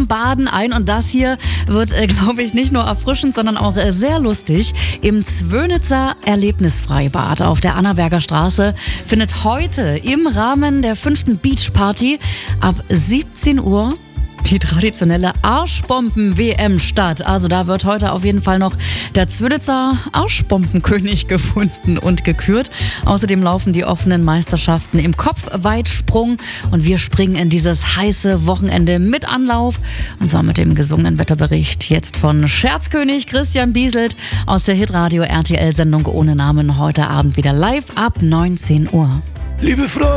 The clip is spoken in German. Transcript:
zum Baden ein und das hier wird, glaube ich, nicht nur erfrischend, sondern auch sehr lustig. Im Zwönitzer Erlebnisfreibad auf der Annaberger Straße findet heute im Rahmen der 5. Beachparty ab 17 Uhr die traditionelle Arschbomben-WM statt. Also da wird heute auf jeden Fall noch der Zwönitzer Arschbombenkönig gefunden und gekürt. Außerdem laufen die offenen Meisterschaften im Kopfweitsprung und wir springen in dieses heiße Wochenende mit Anlauf. Und zwar mit dem gesungenen Wetterbericht jetzt von Scherzkönig Christian Bieselt aus der Hitradio RTL-Sendung ohne Namen heute Abend wieder live ab 19 Uhr. Liebe Freunde.